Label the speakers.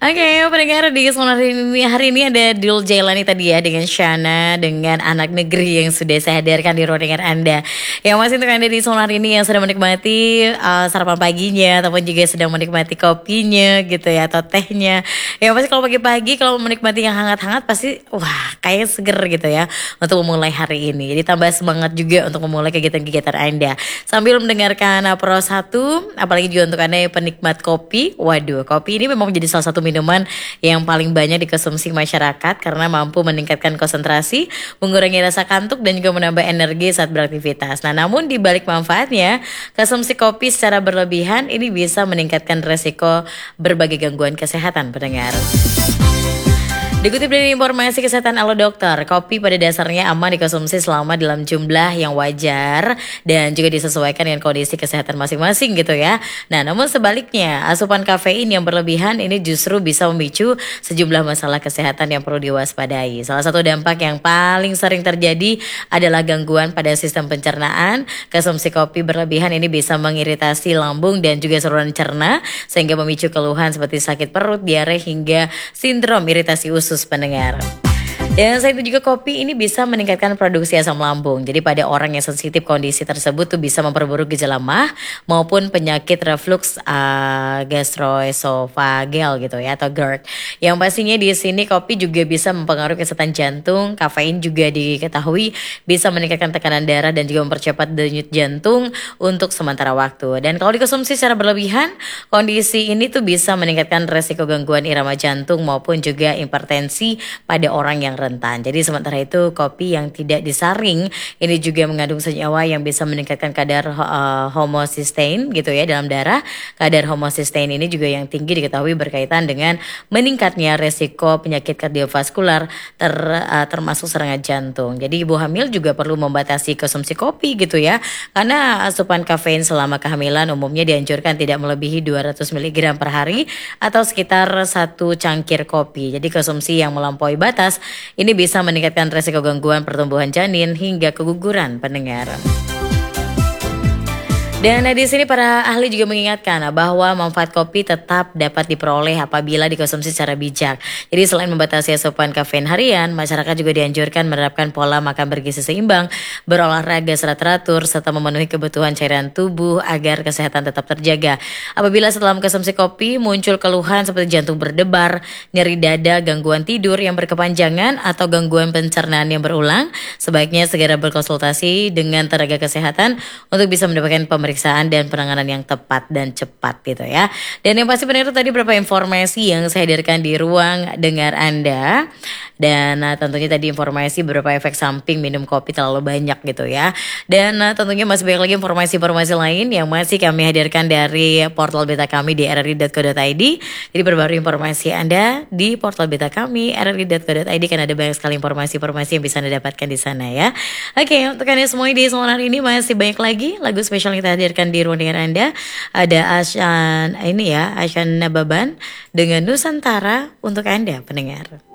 Speaker 1: Oke, pendengar di Sonar hari ini ada Dul Jailani tadi ya dengan Shana dengan anak negeri yang sudah saya hadirkan di ruang dengar Anda. Yang masih untuk Anda di Sonar ini yang sedang menikmati sarapan paginya ataupun juga sedang menikmati kopinya gitu ya atau tehnya. Yang pasti kalau pagi-pagi kalau menikmati yang hangat-hangat pasti wah kayak seger gitu ya untuk memulai hari ini. Jadi tambah semangat juga untuk memulai kegiatan-kegiatan Anda. Sambil mendengarkan Pro 1 apalagi juga untuk Anda yang penikmat kopi. Waduh, kopi ini memang menjadi salah satu minuman yang paling banyak dikonsumsi masyarakat karena mampu meningkatkan konsentrasi, mengurangi rasa kantuk dan juga menambah energi saat beraktivitas. Nah, namun di balik manfaatnya, konsumsi kopi secara berlebihan ini bisa meningkatkan resiko berbagai gangguan kesehatan pendengar. Dikutip dari informasi kesehatan Alo Dokter, kopi pada dasarnya aman dikonsumsi selama dalam jumlah yang wajar dan juga disesuaikan dengan kondisi kesehatan masing-masing gitu ya. Nah, namun sebaliknya, asupan kafein yang berlebihan ini justru bisa memicu sejumlah masalah kesehatan yang perlu diwaspadai. Salah satu dampak yang paling sering terjadi adalah gangguan pada sistem pencernaan. Konsumsi kopi berlebihan ini bisa mengiritasi lambung dan juga saluran cerna sehingga memicu keluhan seperti sakit perut, diare hingga sindrom iritasi usus pendengar. Dan selain itu juga kopi ini bisa meningkatkan produksi asam lambung. Jadi pada orang yang sensitif kondisi tersebut tuh bisa memperburuk gejala MAH maupun penyakit reflux gastroesophageal gitu ya atau GERD. Yang pastinya di sini kopi juga bisa mempengaruhi kesehatan jantung. Kafein juga diketahui bisa meningkatkan tekanan darah dan juga mempercepat denyut jantung untuk sementara waktu. Dan kalau dikonsumsi secara berlebihan, kondisi ini tuh bisa meningkatkan resiko gangguan irama jantung maupun juga hipertensi pada orang yang rentan. Jadi sementara itu kopi yang tidak disaring ini juga mengandung senyawa yang bisa meningkatkan kadar homocysteine gitu ya dalam darah. Kadar homocysteine ini juga yang tinggi diketahui berkaitan dengan meningkatnya resiko penyakit kardiovaskular termasuk serangan jantung. Jadi ibu hamil juga perlu membatasi konsumsi kopi gitu ya. Karena asupan kafein selama kehamilan umumnya dianjurkan tidak melebihi 200 mg per hari atau sekitar 1 cangkir kopi. Jadi konsumsi yang melampaui batas ini bisa meningkatkan resiko gangguan pertumbuhan janin hingga keguguran pendengar. Dan di sini para ahli juga mengingatkan bahwa manfaat kopi tetap dapat diperoleh apabila dikonsumsi secara bijak. Jadi selain membatasi asupan kafein harian, masyarakat juga dianjurkan menerapkan pola makan bergizi seimbang, berolahraga secara teratur, serta memenuhi kebutuhan cairan tubuh agar kesehatan tetap terjaga. Apabila setelah mengkonsumsi kopi muncul keluhan seperti jantung berdebar, nyeri dada, gangguan tidur yang berkepanjangan, atau gangguan pencernaan yang berulang, sebaiknya segera berkonsultasi dengan tenaga kesehatan untuk bisa mendapatkan pemeriksaan dan penanganan yang tepat dan cepat gitu ya. Dan yang pasti benar itu tadi beberapa informasi yang saya hadirkan di ruang dengar Anda. Dan tentunya tadi informasi beberapa efek samping minum kopi terlalu banyak gitu ya. Dan tentunya masih banyak lagi informasi-informasi lain yang masih kami hadirkan dari portal beta kami di rri.co.id. Jadi perbarui informasi Anda di portal beta kami rri.co.id karena ada banyak sekali informasi-informasi yang bisa Anda dapatkan di sana ya. Oke, untuk Anda semua di Sonar ini masih banyak lagi lagu spesial yang kita hadirkan di ruang dengar Anda. Ada Ashan Nababan dengan Nusantara untuk Anda pendengar.